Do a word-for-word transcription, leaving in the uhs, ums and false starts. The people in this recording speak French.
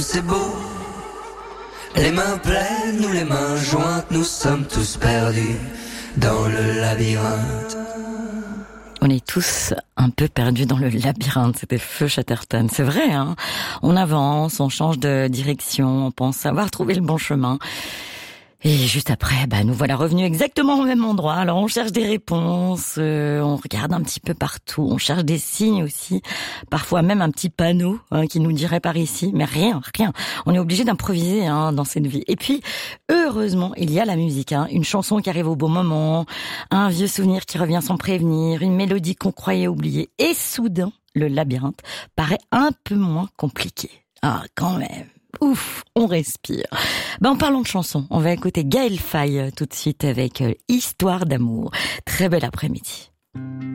C'est beau, les mains pleines ou les mains jointes, nous sommes tous perdus dans le labyrinthe. On est tous un peu perdus dans le labyrinthe, c'était Feu Chatterton. C'est vrai, hein. On avance, on change de direction, on pense avoir trouvé le bon chemin. Et juste après, bah, nous voilà revenus exactement au même endroit. Alors on cherche des réponses, euh, on regarde un petit peu partout, on cherche des signes aussi, parfois même un petit panneau hein, qui nous dirait par ici, mais rien, rien. On est obligé d'improviser hein, dans cette vie. Et puis, heureusement, il y a la musique, hein, une chanson qui arrive au bon moment, un vieux souvenir qui revient sans prévenir, une mélodie qu'on croyait oublier. Et soudain, le labyrinthe paraît un peu moins compliqué. Ah, quand même. Ouf, on respire. Ben, en parlant de chansons, on va écouter Gaël Faye tout de suite avec Histoire d'amour. Très bel après-midi.